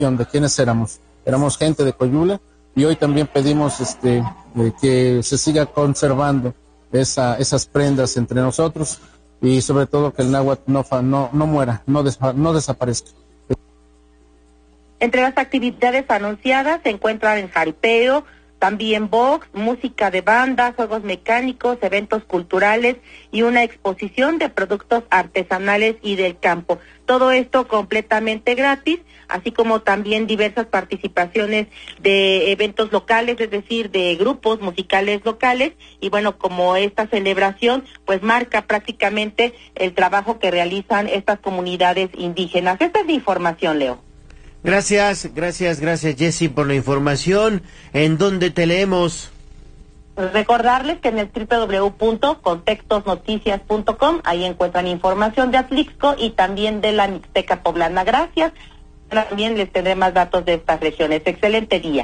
de quiénes éramos. Éramos gente de Coyula y hoy también pedimos que se siga conservando esas prendas entre nosotros y sobre todo que el náhuatl no muera, no desaparezca. Entre las actividades anunciadas se encuentran el jaripeo, también box, música de banda, juegos mecánicos, eventos culturales y una exposición de productos artesanales y del campo. Todo esto completamente gratis, así como también diversas participaciones de eventos locales, es decir, de grupos musicales locales. Y bueno, como esta celebración pues marca prácticamente el trabajo que realizan estas comunidades indígenas. Esta es mi información, Leo. Gracias Jessy por la información. ¿En dónde te leemos? Pues recordarles que en el www.contextosnoticias.com ahí encuentran información de Atlixco y también de la Mixteca Poblana. Gracias. También les tendré más datos de estas regiones. Excelente día.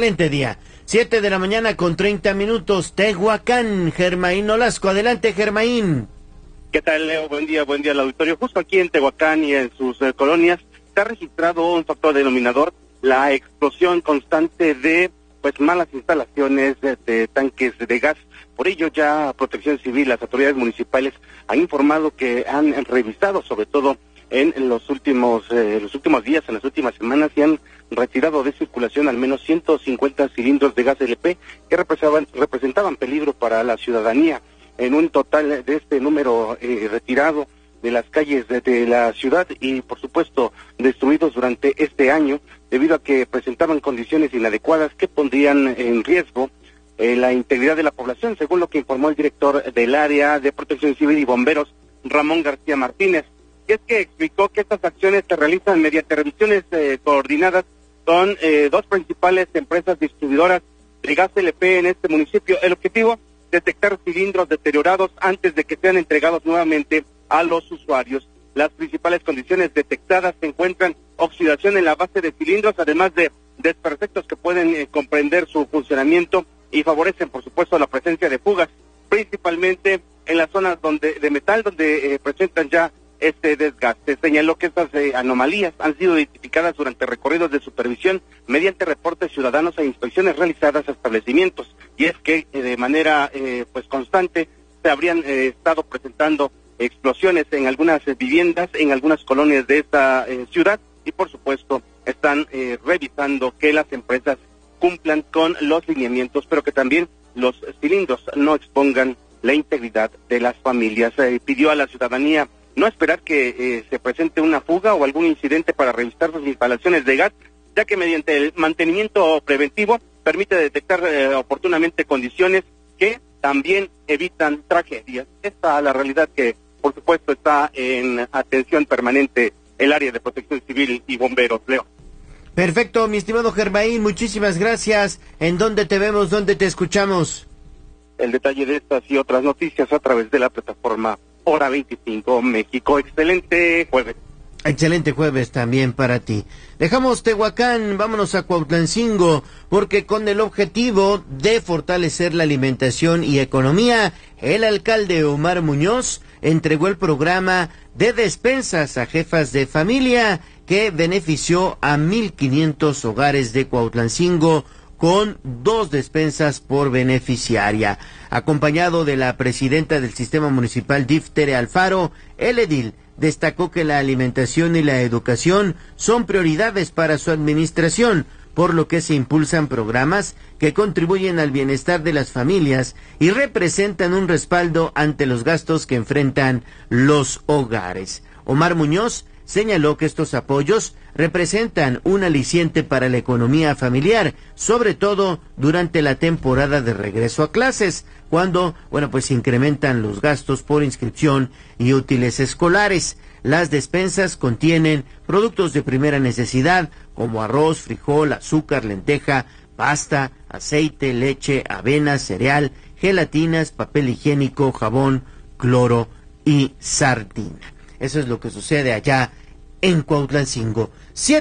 7:30 con 30 minutos. Tehuacán, Germaín Olasco. Adelante, Germaín. ¿Qué tal, Leo? Buen día al auditorio. Justo aquí en Tehuacán y en sus colonias se ha registrado un factor denominador, la explosión constante de malas instalaciones de tanques de gas. Por ello ya Protección Civil, las autoridades municipales han informado que han revisado, sobre todo en los últimos días, en las últimas semanas, y han retirado de circulación al menos 150 cilindros de gas LP que representaban peligro para la ciudadanía. En un total de este número retirado de las calles de la ciudad y por supuesto destruidos durante este año debido a que presentaban condiciones inadecuadas que pondrían en riesgo la integridad de la población, según lo que informó el director del área de Protección Civil y Bomberos, Ramón García Martínez. Y es que explicó que estas acciones se realizan mediante revisiones coordinadas con dos principales empresas distribuidoras de gas LP en este municipio. El objetivo, detectar cilindros deteriorados antes de que sean entregados nuevamente a los usuarios. Las principales condiciones detectadas se encuentran oxidación en la base de cilindros, además de desperfectos que pueden comprender su funcionamiento y favorecen, por supuesto, la presencia de fugas, principalmente en las zonas de metal donde presentan ya este desgaste. Señaló que estas anomalías han sido identificadas durante recorridos de supervisión mediante reportes ciudadanos e inspecciones realizadas a establecimientos, y es que de manera constante se habrían estado presentando explosiones en algunas viviendas, en algunas colonias de esta ciudad, y por supuesto están revisando que las empresas cumplan con los lineamientos, pero que también los cilindros no expongan la integridad de las familias. Pidió a la ciudadanía no esperar que se presente una fuga o algún incidente para revisar sus instalaciones de gas, ya que mediante el mantenimiento preventivo permite detectar oportunamente condiciones que también evitan tragedias. Esta es la realidad que, por supuesto, está en atención permanente el área de Protección Civil y Bomberos. Leo. Perfecto, mi estimado Germaín, muchísimas gracias. ¿En dónde te vemos, dónde te escuchamos? El detalle de estas y otras noticias a través de la plataforma Hora 25 México. Excelente jueves. Excelente jueves también para ti. Dejamos Tehuacán, vámonos a Cuautlancingo, porque con el objetivo de fortalecer la alimentación y economía, el alcalde Omar Muñoz entregó el programa de despensas a jefas de familia que benefició a 1,500 hogares de Cuautlancingo con 2 despensas por beneficiaria. Acompañado de la presidenta del Sistema Municipal DIF, Tere Alfaro, el edil destacó que la alimentación y la educación son prioridades para su administración, por lo que se impulsan programas que contribuyen al bienestar de las familias y representan un respaldo ante los gastos que enfrentan los hogares. Omar Muñoz señaló que estos apoyos representan un aliciente para la economía familiar, sobre todo durante la temporada de regreso a clases, cuando, se incrementan los gastos por inscripción y útiles escolares. Las despensas contienen productos de primera necesidad, como arroz, frijol, azúcar, lenteja, pasta, aceite, leche, avena, cereal, gelatinas, papel higiénico, jabón, cloro y sardina. Eso es lo que sucede allá en Cuautlancingo.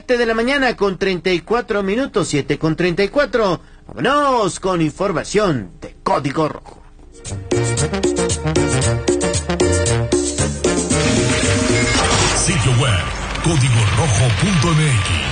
7:34 con 7:34. Vámonos con información de Código Rojo. Sitio web códigorojo.mx.